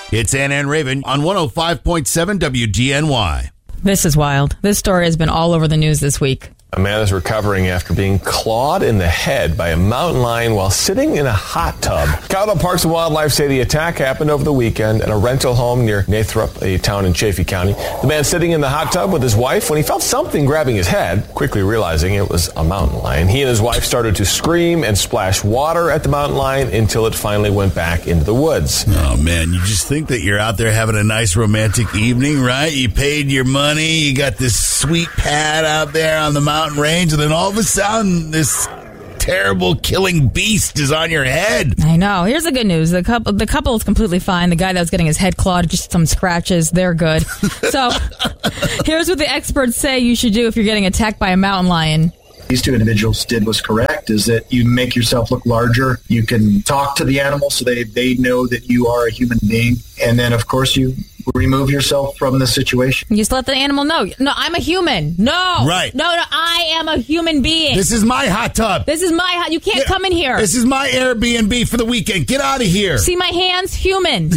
It's Ann and Raven on 105.7 WGNY. This is wild. This story has been all over the news this week. A man is recovering after being clawed in the head by a mountain lion while sitting in a hot tub. Colorado Parks and Wildlife say the attack happened over the weekend at a rental home near Nathrop, a town in Chaffee County. The man sitting in the hot tub with his wife when he felt something grabbing his head, quickly realizing it was a mountain lion. He and his wife started to scream and splash water at the mountain lion until it finally went back into the woods. Oh, man, you just think that you're out there having a nice romantic evening, right? You paid your money, you got this sweet pad out there on the mountain range, and then all of a sudden this terrible killing beast is on your head. I know. Here's the good news. The couple is completely fine. The guy that was getting his head clawed, just some scratches. They're good. So here's what the experts say you should do if you're getting attacked by a mountain lion. These two individuals did was correct, is that you make yourself look larger. You can talk to the animal so they know that you are a human being. And then, of course, you remove yourself from the situation. You just let the animal know. No, I'm a human. No. Right. No, I am a human being. This is my hot tub. This is my hot. You can't come in here. This is my Airbnb for the weekend. Get out of here. See my hands? Human.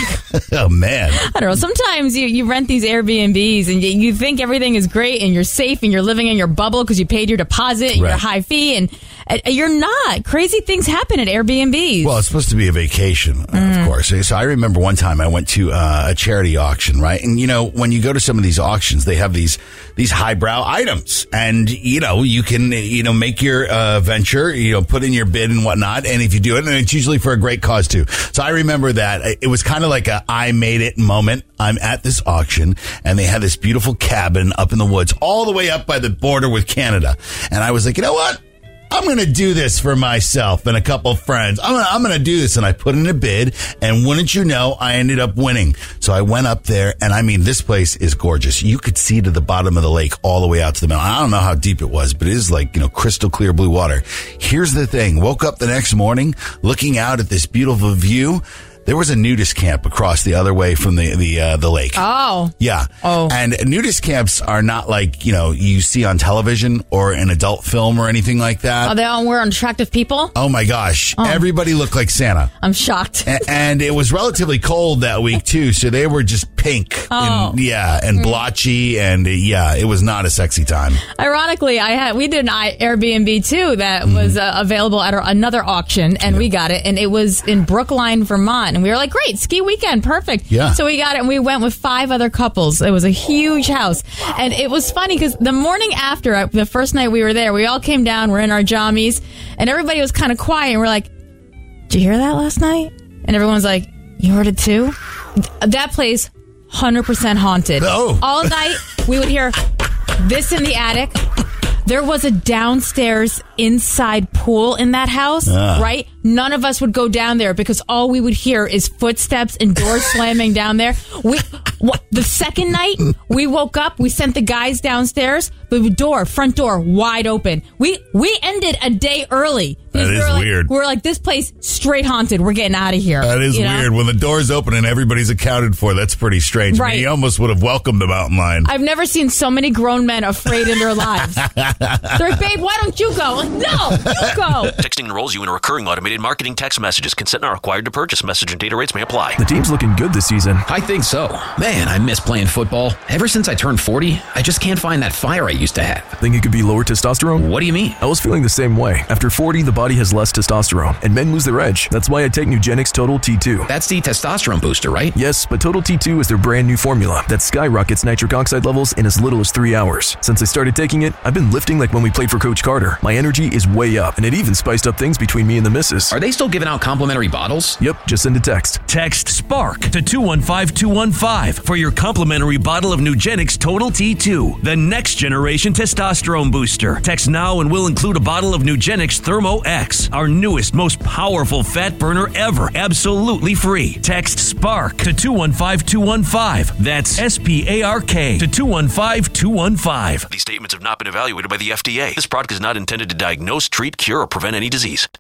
Oh, man. I don't know. Sometimes you rent these Airbnbs and you think everything is great and you're safe and you're living in your bubble because you paid your deposit and your high fee, and you're not. Crazy things happen at Airbnbs. Well, it's supposed to be a vacation, of course. So I remember one time I went to a charity auction, right? And, when you go to some of these auctions, they have these highbrow items. And, you can, make your venture, put in your bid and whatnot. And if you do it, and it's usually for a great cause, too. So I remember that. It was kind of like a I made it moment. I'm at this auction, and they had this beautiful cabin up in the woods, all the way up by the border with Canada. And I was like, you know what? I'm going to do this for myself and a couple of friends. I'm going to do this. And I put in a bid, and wouldn't you know, I ended up winning. So I went up there, and I mean, this place is gorgeous. You could see to the bottom of the lake all the way out to the mountain. I don't know how deep it was, but it is like, crystal clear blue water. Here's the thing. Woke up the next morning looking out at this beautiful view. There was a nudist camp across the other way from the lake. Oh. Yeah. Oh. And nudist camps are not like, you see on television or an adult film or anything like that. Oh, they all were unattractive people? Oh, my gosh. Oh. Everybody looked like Santa. I'm shocked. And it was relatively cold that week, too, so they were just pink. Oh. And blotchy, and it was not a sexy time. Ironically, we did an Airbnb, too, that was available at another auction, and we got it, and it was in Brookline, Vermont. And we were like, great, ski weekend, perfect. Yeah. So we got it, and we went with 5 other couples. It was a huge house. And it was funny because the morning after, the first night we were there, we all came down, we're in our jammies, and everybody was kind of quiet. And we're like, did you hear that last night? And everyone's like, you heard it too? That place, 100% haunted. Oh. All night, we would hear this in the attic. There was a downstairs inside pool in that house, right? None of us would go down there because all we would hear is footsteps and doors slamming down there. The second night, we woke up, we sent the guys downstairs, the front door, wide open. We ended a day early. That is weird. We're like, this place straight haunted. We're getting out of here. That is weird. When the door's open and everybody's accounted for, that's pretty strange. Right. I mean, you almost would have welcomed the mountain lion. I've never seen so many grown men afraid in their lives. They're like, babe, why don't you go? Like, no, you go. Texting enrolls you in a recurring automated marketing text messages. Consent not required to purchase. Message and data rates may apply. The team's looking good this season. I think so. Man, I miss playing football. Ever since I turned 40, I just can't find that fire I used to have. Think it could be lower testosterone? What do you mean? I was feeling the same way. After 40, the body has less testosterone, and men lose their edge. That's why I take Nugenix Total T2. That's the testosterone booster, right? Yes, but Total T2 is their brand new formula that skyrockets nitric oxide levels in as little as 3 hours. Since I started taking it, I've been lifting like when we played for Coach Carter. My energy is way up, and it even spiced up things between me and the missus. Are they still giving out complimentary bottles? Yep, just send a text. Text SPARK to 215-215 for your complimentary bottle of Nugenix Total T2, the next generation testosterone booster. Text now and we'll include a bottle of Nugenix Thermo X, our newest, most powerful fat burner ever, absolutely free. Text SPARK to 215-215. That's SPARK to 215-215. These statements have not been evaluated by the FDA. This product is not intended to diagnose, treat, cure, or prevent any disease.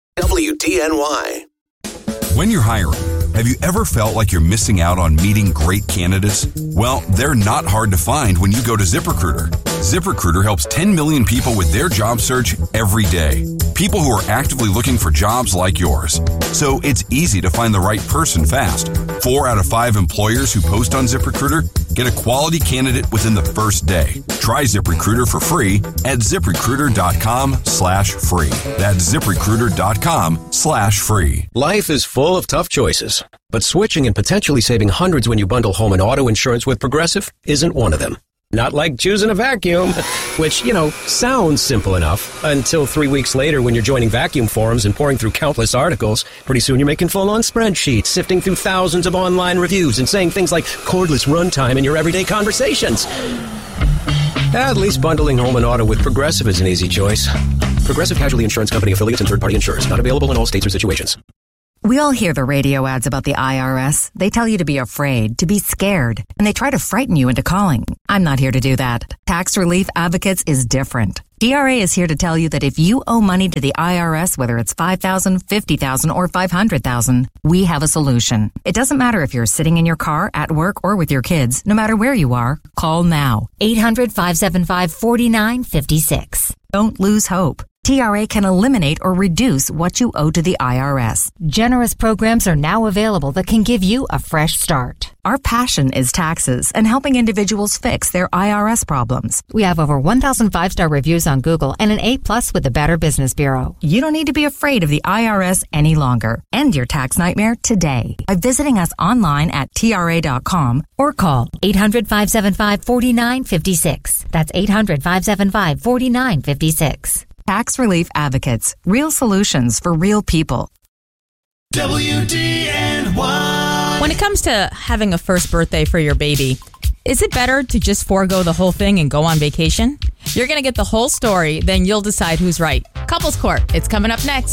WDNY. When you're hiring, have you ever felt like you're missing out on meeting great candidates? Well, they're not hard to find when you go to ZipRecruiter. ZipRecruiter helps 10 million people with their job search every day. People who are actively looking for jobs like yours. So it's easy to find the right person fast. 4 out of 5 employers who post on ZipRecruiter get a quality candidate within the first day. Try ZipRecruiter for free at ZipRecruiter.com/free. That's ZipRecruiter.com/free. Life is full of tough choices, but switching and potentially saving hundreds when you bundle home and auto insurance with Progressive isn't one of them. Not like choosing a vacuum, which, sounds simple enough until 3 weeks later when you're joining vacuum forums and pouring through countless articles. Pretty soon you're making full-on spreadsheets, sifting through thousands of online reviews and saying things like cordless runtime in your everyday conversations. At least bundling home and auto with Progressive is an easy choice. Progressive Casualty Insurance Company affiliates and third-party insurers. Not available in all states or situations. We all hear the radio ads about the IRS. They tell you to be afraid, to be scared, and they try to frighten you into calling. I'm not here to do that. Tax Relief Advocates is different. TRA is here to tell you that if you owe money to the IRS, whether it's $5,000, $50,000, or $500,000, we have a solution. It doesn't matter if you're sitting in your car, at work, or with your kids. No matter where you are, call now. 800-575-4956. Don't lose hope. TRA can eliminate or reduce what you owe to the IRS. Generous programs are now available that can give you a fresh start. Our passion is taxes and helping individuals fix their IRS problems. We have over 1,000 5-star reviews on Google and an A+ with the Better Business Bureau. You don't need to be afraid of the IRS any longer. End your tax nightmare today by visiting us online at TRA.com or call 800-575-4956. That's 800-575-4956. Tax Relief Advocates. Real solutions for real people. WDNY. When it comes to having a first birthday for your baby, is it better to just forego the whole thing and go on vacation? You're going to get the whole story, then you'll decide who's right. Couples Court. It's coming up next.